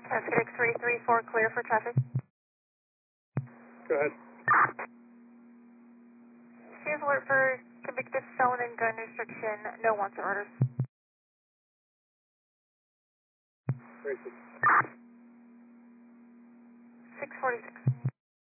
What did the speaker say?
Escape 334, clear for traffic. Go ahead. She is alert for convicted felon and gun restriction, no wants or orders. Racing. 646.